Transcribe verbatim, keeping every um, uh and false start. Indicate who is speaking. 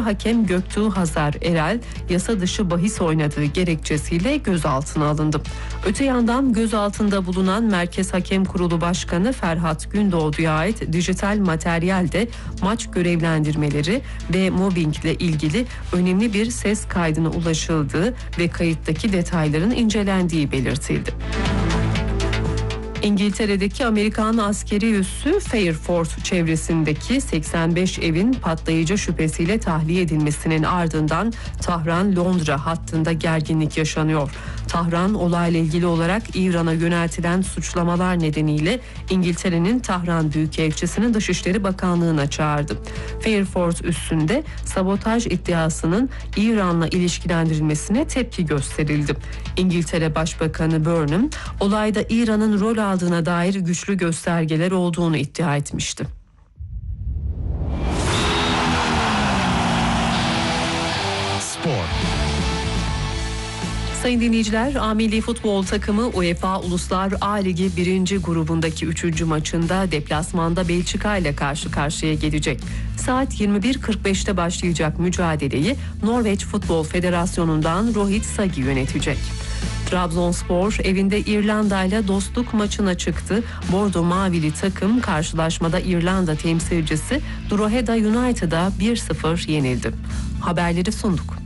Speaker 1: hakem Göktuğ Hazar Erel yasa dışı bahis oynadığı gerekçesiyle gözaltına alındı. Öte yandan gözaltında bulunan Merkez Hakem Kurulu Başkanı Ferhat Gündoğdu'ya ait dijital materyalde maç görevlendirmeleri ve mobbingle ilgili önemli bir ses kaydına ulaşıldığı ve kayıttaki detayların incelendiği belirtildi. İngiltere'deki Amerikan askeri üssü Fairford çevresindeki seksen beş evin patlayıcı şüphesiyle tahliye edilmesinin ardından Tahran-Londra hattında gerginlik yaşanıyor. Tahran olayla ilgili olarak İran'a yöneltilen suçlamalar nedeniyle İngiltere'nin Tahran Büyükelçisi'ni Dışişleri Bakanlığı'na çağırdı. Fairford üssünde sabotaj iddiasının İran'la ilişkilendirilmesine tepki gösterildi. İngiltere Başbakanı Burnham olayda İran'ın rol aldığına dair güçlü göstergeler olduğunu iddia etmişti.
Speaker 2: Spor.
Speaker 1: Sayın dinleyiciler, A Milli Futbol takımı UEFA Uluslar A Ligi birinci grubundaki üçüncü maçında deplasmanda Belçika ile karşı karşıya gelecek. Saat yirmi bir kırk beşte başlayacak mücadeleyi Norveç Futbol Federasyonu'ndan Rohit Sagi yönetecek. Trabzonspor evinde İrlanda ile dostluk maçına çıktı. Bordo Mavili takım karşılaşmada İrlanda temsilcisi Drogheda United'a bir sıfır yenildi. Haberleri sunduk.